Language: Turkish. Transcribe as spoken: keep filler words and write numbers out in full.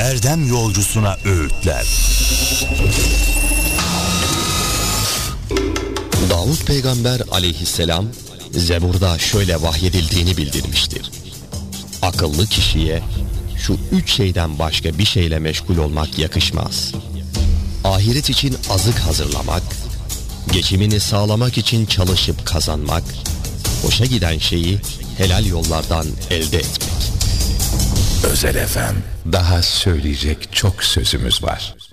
erdem yolcusuna öğütler. Davud peygamber aleyhisselam Zebur'da şöyle vahyedildiğini bildirmiştir. Akıllı kişiye şu üç şeyden başka bir şeyle meşgul olmak yakışmaz. Ahiret için azık hazırlamak, geçimini sağlamak için çalışıp kazanmak, hoşa giden şeyi helal yollardan elde etmek. Özel F M. Daha söyleyecek çok sözümüz var.